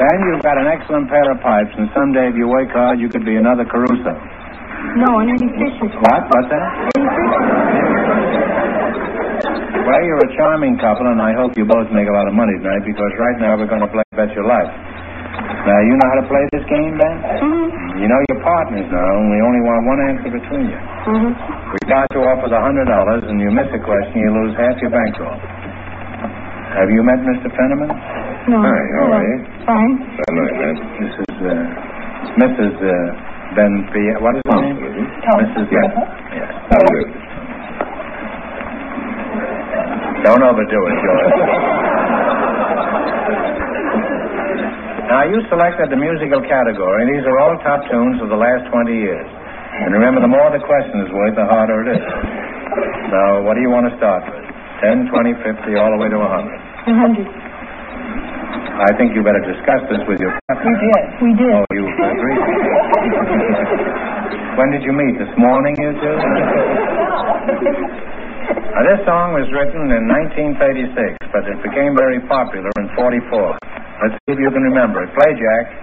Ben, you've got an excellent pair of pipes, and someday if you work hard, you could be another Caruso. No, and Eddie Fisher. What? What's that? Eddie Fisher. Well, you're a charming couple, and I hope you both make a lot of money tonight, because right now we're going to play Bet Your Life. Now, you know how to play this game, Ben? Mm-hmm. You know you're partners now, and we only want one answer between you. Mm-hmm. We start you off with $100, and you miss a question, you lose half your bankroll. Have you met Mr. Fenneman? No. Hi, how are you? Fine. Hello, man. This is, Mrs. Ben Pierre. What is her name? Mrs. Yes. Yes. How are you? Don't overdo it, George. Now, you selected the musical category. These are all top tunes of the last 20 years. And remember, the more the question is worth, the harder it is. Now, what do you want to start with? 10, 20, 50, all the way to 100? 100. I think you better discuss this with your partner. We did. Oh, you agree? When did you meet? This morning, you two? Now, this song was written in 1936, but it became very popular in 44. Let's see if you can remember it. Play, Jack.